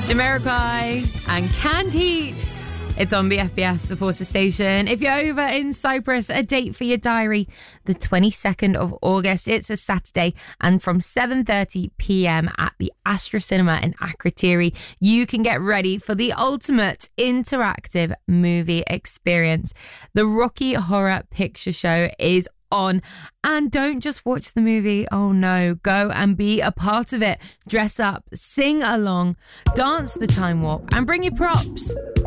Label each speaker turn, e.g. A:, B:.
A: Jamiroquai and Canned Heat. It's on BFBS, the Forces station. If you're over in Cyprus, a date for your diary, the 22nd of August. It's a Saturday, and from 7:30 p.m. at the Astra Cinema in Akrotiri, you can get ready for the ultimate interactive movie experience. The Rocky Horror Picture Show is on, and don't just watch the movie. Oh no, go and be a part of it. Dress up, sing along, dance the time warp, and bring your props.